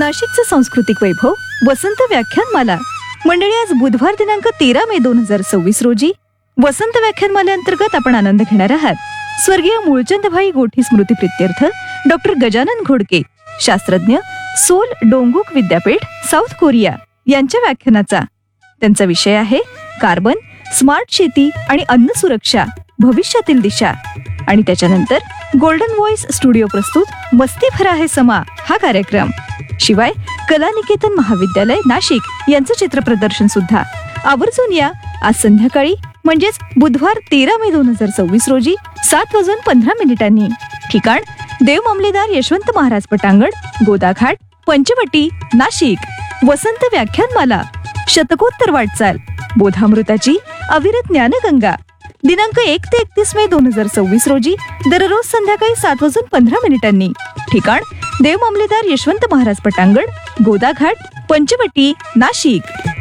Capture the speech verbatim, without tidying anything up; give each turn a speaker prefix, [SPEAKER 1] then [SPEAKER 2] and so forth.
[SPEAKER 1] नाशिकचं सांस्कृतिक वैभव वसंत व्याख्यानमाला. मंडळी, आज बुधवार दिनांक तेरा मे दोन हजार सव्वीस रोजी वसंत व्याख्यानमालेअंतर्गत आपण आनंद घेणार आहात स्वर्गीय मूळचंदभाई गोठी स्मृती प्रित्यर्थ डॉक्टर गजानन घोडके, शास्त्रज्ञ, सोल डोंगुक विद्यापीठ, साऊथ कोरिया यांच्या व्याख्यानाचा. त्यांचा विषय आहे कार्बन, स्मार्ट शेती आणि अन्न सुरक्षा, भविष्यातील दिशा. आणि त्याच्यानंतर गोल्डन व्हॉइस स्टुडिओ प्रस्तुत मस्ती भरा है समा हा कार्यक्रम. शिवाय कलानिकेतन महाविद्यालय नाशिक यांचं चित्रप्रदर्शन सुद्धा. आवर्जून या आज संध्याकाळी म्हणजेच बुधवार तेरा मे दोन हजार सव्वीस रोजी सात वाजून पंधरा मिनिटांनी. ठिकाण देव मामलेदार यशवंत महाराज पटांगण, गोदाघाट, पंचवटी, नाशिक. वसंत व्याख्यानमाला, शतकोत्तर वाटचाल, बोधामृताची अविरत ज्ञानगंगा. दिनांक एक ते एकतीस मे दोन हजार सव्वीस रोजी दररोज संध्याकाळी सात वाजून पंधरा मिनिटांनी. ठिकाण देव मामलेदार यशवंत महाराज पटांगण, गोदाघाट, पंचवटी, नाशिक.